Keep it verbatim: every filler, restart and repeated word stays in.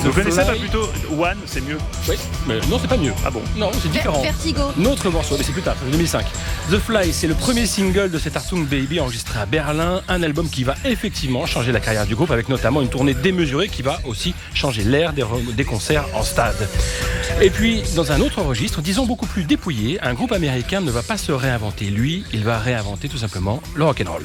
Vous connaissez Fly. pas plutôt One, c'est mieux. Oui, mais non, c'est pas mieux. Ah bon? Non, c'est différent. Vertigo. Notre morceau, mais c'est plus tard, c'est en deux mille cinq. The Fly, c'est le premier single de cet Achtung Baby enregistré à Berlin. Un album qui va effectivement changer la carrière du groupe avec notamment une tournée démesurée qui va aussi changer l'air des, re- des concerts en stade. Et puis, dans un autre registre, disons beaucoup plus dépouillé, un groupe américain ne va pas se réinventer. Lui, il va réinventer tout simplement le rock'n'roll.